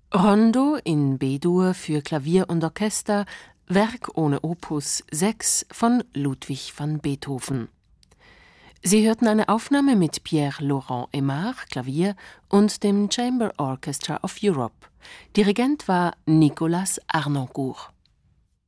Rondo in B-Dur für Klavier und Orchester, Werk ohne Opus 6 von Ludwig van Beethoven. Sie hörten eine Aufnahme mit Pierre-Laurent Aimard, Klavier, und dem Chamber Orchestra of Europe. Dirigent war Nicolas Harnoncourt.